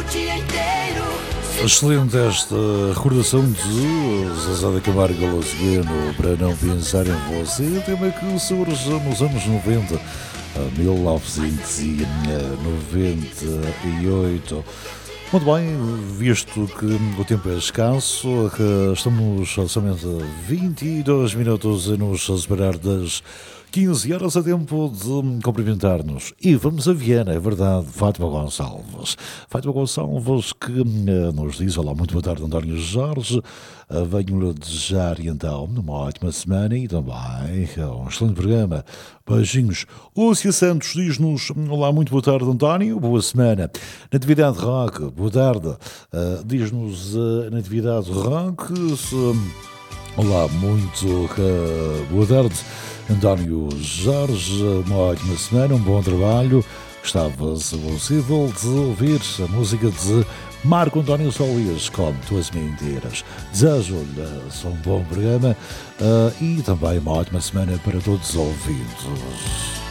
dia inteiro. Excelente esta recordação de Zezé de Camargo Luciano, para não pensar em você, tema que surge nos anos 90, 1998. Muito bem, visto que o tempo é escasso, que estamos somente 22 minutos a nos separar das 15 horas, a tempo de cumprimentar-nos. E vamos a Viana, é verdade, Fátima Gonçalves. Fátima Gonçalves que nos diz: olá, muito boa tarde, António Jorge. Venho-lhe desejar então uma ótima semana e também um excelente programa. Beijinhos. Lúcia Santos diz-nos: olá, muito boa tarde, António, boa semana. Natividade Rock, boa tarde. Diz-nos Natividade Rock: olá, muito boa tarde, António Jorge, uma ótima semana, um bom trabalho. Gostava, se possível, de ouvir a música de Marco António Solias com Tuas Mentiras. Desejo-lhe um bom programa e também uma ótima semana para todos os ouvintes.